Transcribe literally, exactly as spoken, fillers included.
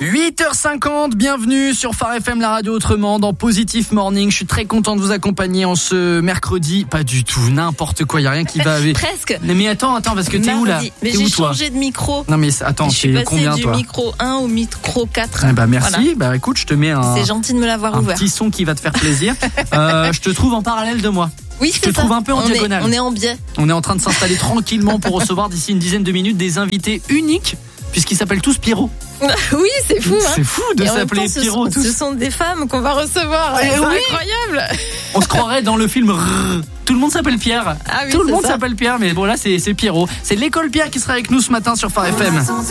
huit heures cinquante, bienvenue sur Phare F M, la radio autrement, dans Positive Morning. Je suis très content de vous accompagner en ce mercredi. Pas du tout, n'importe quoi, il n'y a rien qui va avec. Presque. Mais attends, attends, parce que t'es Mardi. où là? Mais t'es j'ai où, toi changé de micro. Non mais attends, je suis t'es passée combien du toi? micro un au micro quatre. Eh bah merci, Voilà. bah écoute, je te mets un, C'est gentil de me l'avoir un ouvert. petit son qui va te faire plaisir. euh, je te trouve en parallèle de moi. Oui, Je c'est te ça. trouve un peu en on diagonale. Est, on est en biais. On est en train de s'installer tranquillement pour recevoir d'ici une dizaine de minutes des invités uniques, puisqu'ils s'appellent tous Pierrot. Oui, c'est fou. Hein. C'est fou de Et en même s'appeler temps, ce Pierrot sont- tous. Ce sont des femmes qu'on va recevoir. Eh C'est oui. incroyable. On se croirait dans le film Rrr. Tout le monde s'appelle Pierre. Ah oui, Tout le c'est monde ça. s'appelle Pierre, mais bon là c'est c'est Pierrot. C'est l'école Pierre qui sera avec nous ce matin sur Phare F M.